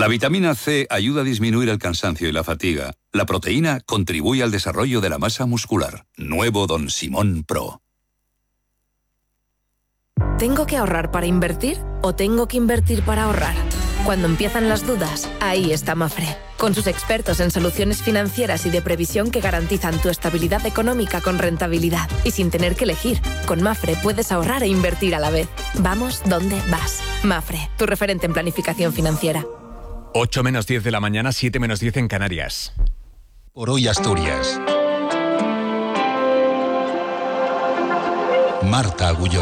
La vitamina C ayuda a disminuir el cansancio y la fatiga. La proteína contribuye al desarrollo de la masa muscular. Nuevo Don Simón Pro. ¿Tengo que ahorrar para invertir o tengo que invertir para ahorrar? Cuando empiezan las dudas, ahí está Mafre. Con sus expertos en soluciones financieras y de previsión que garantizan tu estabilidad económica con rentabilidad. Y sin tener que elegir, con Mafre puedes ahorrar e invertir a la vez. Vamos donde vas. Mafre, tu referente en planificación financiera. 8 menos 10 de la mañana, 7 menos 10 en Canarias. Por hoy Asturias. Marta Agulló.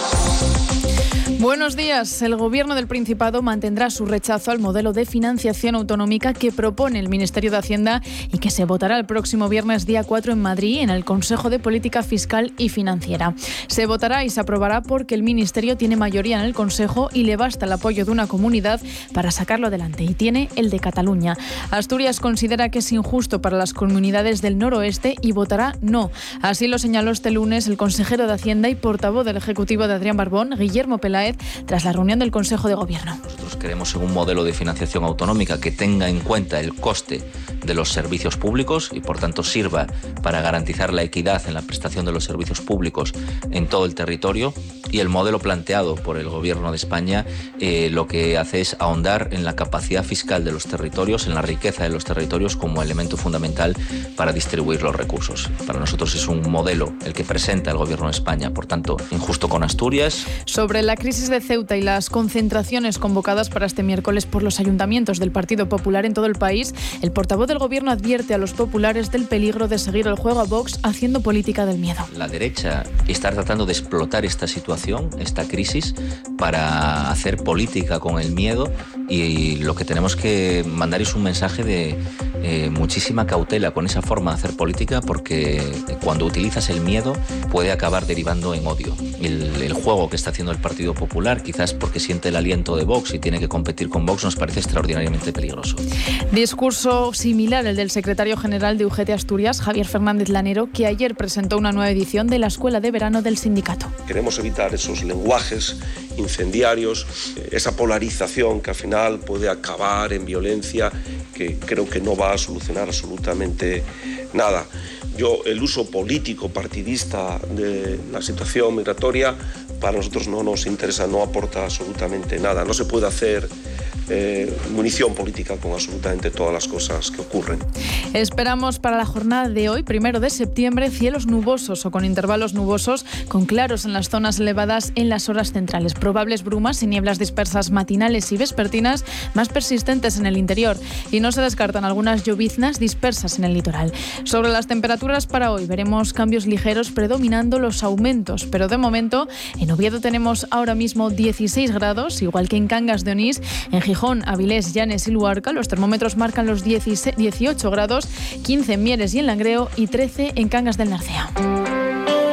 Buenos días. El Gobierno del Principado mantendrá su rechazo al modelo de financiación autonómica que propone el Ministerio de Hacienda y que se votará el próximo viernes día 4 en Madrid en el Consejo de Política Fiscal y Financiera. Se votará y se aprobará porque el Ministerio tiene mayoría en el Consejo y le basta el apoyo de una comunidad para sacarlo adelante, y tiene el de Cataluña. Asturias considera que es injusto para las comunidades del noroeste y votará no. Así lo señaló este lunes el consejero de Hacienda y portavoz del Ejecutivo de Adrián Barbón, Guillermo Peláez, tras la reunión del Consejo de Gobierno. Nosotros queremos un modelo de financiación autonómica que tenga en cuenta el coste de los servicios públicos y por tanto sirva para garantizar la equidad en la prestación de los servicios públicos en todo el territorio, y el modelo planteado por el Gobierno de España lo que hace es ahondar en la capacidad fiscal de los territorios, en la riqueza de los territorios como elemento fundamental para distribuir los recursos. Para nosotros es un modelo el que presenta el Gobierno de España, por tanto injusto con Asturias. Sobre la crisis de Ceuta y las concentraciones convocadas para este miércoles por los ayuntamientos del Partido Popular en todo el país, el portavoz del Gobierno advierte a los populares del peligro de seguir el juego a Vox haciendo política del miedo. La derecha está tratando de explotar esta situación, esta crisis, para hacer política con el miedo, y lo que tenemos que mandar es un mensaje de muchísima cautela con esa forma de hacer política, porque cuando utilizas el miedo puede acabar derivando en odio. El juego que está haciendo el Partido Popular, quizás porque siente el aliento de Vox y tiene que competir con Vox, nos parece extraordinariamente peligroso. Discurso similar el del secretario general de UGT Asturias, Javier Fernández Lanero, que ayer presentó una nueva edición de la Escuela de Verano del sindicato. Queremos evitar esos lenguajes incendiarios, esa polarización que al final puede acabar en violencia, que creo que no va a solucionar absolutamente nada. El uso político partidista de la situación migratoria para nosotros no nos interesa, no aporta absolutamente nada. No se puede hacer munición política con absolutamente todas las cosas que ocurren. Esperamos para la jornada de hoy, 1 de septiembre, cielos nubosos o con intervalos nubosos, con claros en las zonas elevadas en las horas centrales. Probables brumas y nieblas dispersas matinales y vespertinas, más persistentes en el interior, y no se descartan algunas lloviznas dispersas en el litoral. Sobre las temperaturas para hoy veremos cambios ligeros predominando los aumentos, pero de momento en Oviedo tenemos ahora mismo 16 grados, igual que en Cangas de Onís. En Gijón, Avilés, Llanes y Luarca los termómetros marcan los 18 grados, 15 en Mieres y en Langreo y 13 en Cangas del Narcea.